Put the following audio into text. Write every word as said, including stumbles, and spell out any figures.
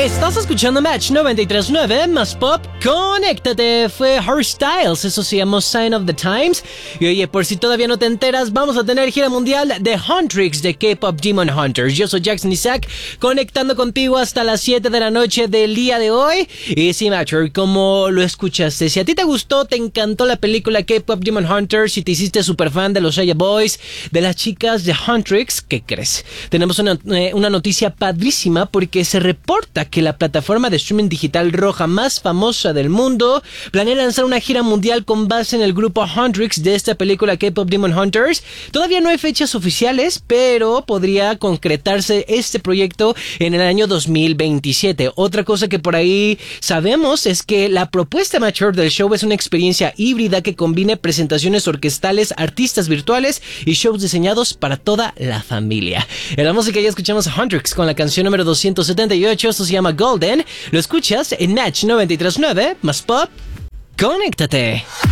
Estás escuchando Match noventa y tres punto nueve más Pop. Conéctate. Fue Harry Styles, eso se llamó Sign of the Times. Y oye, por si todavía no te enteras, vamos a tener gira mundial de Huntrix de K-Pop Demon Hunters. Yo soy Jackson Isaac, conectando contigo hasta las siete de la noche del día de hoy. Y sí, Matcher, como lo escuchaste, si a ti te gustó, te encantó la película K-Pop Demon Hunters, si te hiciste super fan de los Aya Boys, de las chicas de Huntrix, ¿qué crees? Tenemos una, eh, una noticia padrísima porque se reporta que la plataforma de streaming digital roja más famosa del mundo planea lanzar una gira mundial con base en el grupo Huntrix de esta película K-Pop Demon Hunters. Todavía no hay fechas oficiales, pero podría concretarse este proyecto en el año dos mil veintisiete. Otra cosa que por ahí sabemos es que la propuesta mature del show es una experiencia híbrida que combine presentaciones orquestales, artistas virtuales y shows diseñados para toda la familia. En la música ya escuchamos a Huntrix con la canción número doscientos setenta y ocho, esto se llama Golden. Lo escuchas en Match noventa y tres punto nueve más Pop. Conéctate.